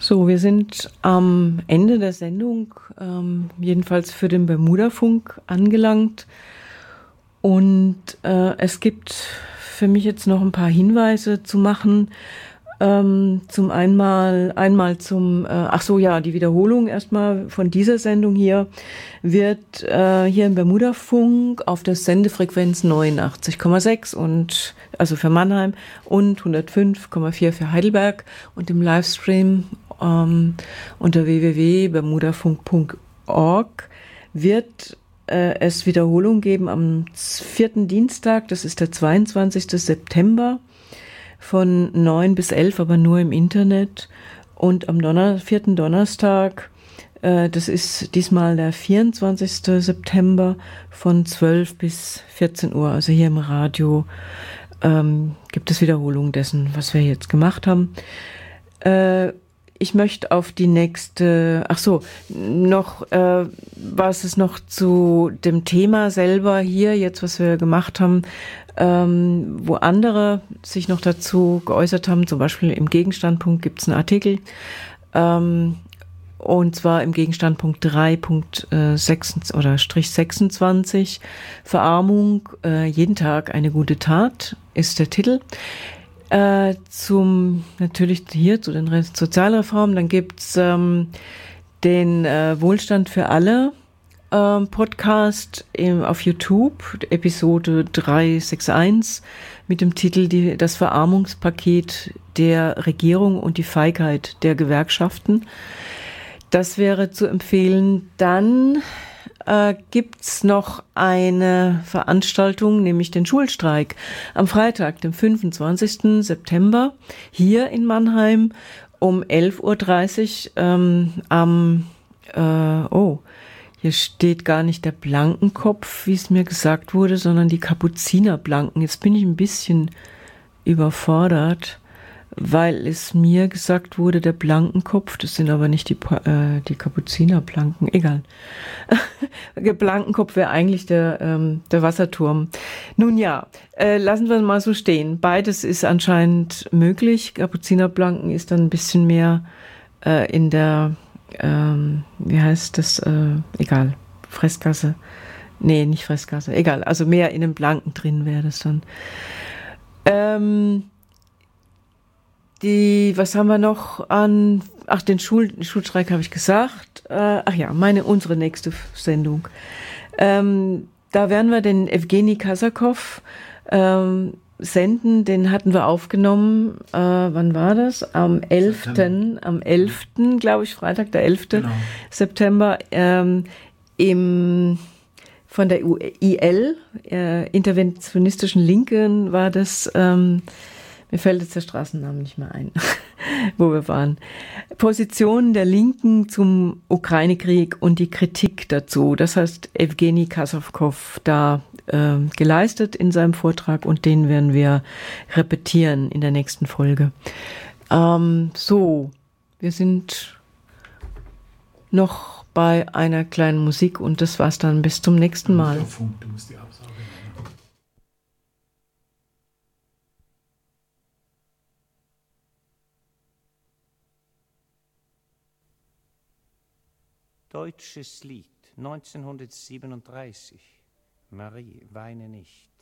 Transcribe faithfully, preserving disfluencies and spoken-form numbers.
So, wir sind am Ende der Sendung, ähm, jedenfalls für den Bermuda-Funk angelangt. Und äh, es gibt für mich jetzt noch ein paar Hinweise zu machen. Ähm, zum einmal, einmal zum, äh, ach so, ja, die Wiederholung erstmal von dieser Sendung hier wird äh, hier im Bermuda-Funk auf der Sendefrequenz neunundachtzig Komma sechs und also für Mannheim und hundertfünf Komma vier für Heidelberg und im Livestream ähm, unter w w w punkt bermudafunk punkt org wird äh, es Wiederholung geben am vierten Dienstag, das ist der zweiundzwanzigsten September von neun bis elf, aber nur im Internet. Und am Donner- vierten Donnerstag, äh, das ist diesmal der vierundzwanzigsten September von zwölf bis vierzehn Uhr, also hier im Radio, ähm, gibt es Wiederholung dessen, was wir jetzt gemacht haben. Äh, ich möchte auf die nächste, ach so, noch, äh, was es noch zu dem Thema selber hier, jetzt was wir gemacht haben, ähm, wo andere sich noch dazu geäußert haben, zum Beispiel im Gegenstandpunkt gibt es einen Artikel, ähm, und zwar im Gegenstandpunkt drei Punkt sechs oder Strich sechsundzwanzig, Verarmung, äh, jeden Tag eine gute Tat, ist der Titel. Äh, zum, natürlich hier zu den Re- Sozialreformen, dann gibt's ähm, den äh, Wohlstand für alle ähm, Podcast im, auf YouTube, Episode dreihundereinundsechzig mit dem Titel die, Das Verarmungspaket der Regierung und die Feigheit der Gewerkschaften. Das wäre zu empfehlen. Dann äh, gibt's noch eine Veranstaltung, nämlich den Schulstreik am Freitag, dem fünfundzwanzigsten September, hier in Mannheim um elf Uhr dreißig ähm, am, äh, oh, hier steht gar nicht der Blankenkopf, wie es mir gesagt wurde, sondern die Kapuzinerblanken. Jetzt bin ich ein bisschen überfordert, weil es mir gesagt wurde, der Blankenkopf, das sind aber nicht die, äh, die Kapuzinerblanken, egal. Der Blankenkopf wäre eigentlich der, ähm, der Wasserturm. Nun ja, äh, lassen wir mal so stehen. Beides ist anscheinend möglich. Kapuzinerblanken ist dann ein bisschen mehr äh, in der, ähm, wie heißt das, äh, egal, Fressgasse. Nee, nicht Fressgasse, egal, also mehr in dem Blanken drin wäre das dann. Ähm, Die, was haben wir noch an, ach, den Schul, Schulstreik habe ich gesagt. Äh, ach ja, meine, unsere nächste Sendung. Ähm, da werden wir den Evgeny Kasakow ähm, senden, den hatten wir aufgenommen, äh, wann war das? Am elften am elften glaube ich, Freitag, der elften Genau. September, ähm, im, von der U I L, äh, Interventionistischen Linken war das, ähm, mir fällt jetzt der Straßennamen nicht mehr ein, wo wir waren. Position der Linken zum Ukraine-Krieg und die Kritik dazu. Das heißt, Evgeny Kasakow da äh, geleistet in seinem Vortrag und den werden wir repetieren in der nächsten Folge. Ähm, so, wir sind noch bei einer kleinen Musik und das war's dann. Bis zum nächsten Mal. Du musst die Absage machen. Deutsches Lied neunzehnhundertsiebenunddreißig. Marie, weine nicht.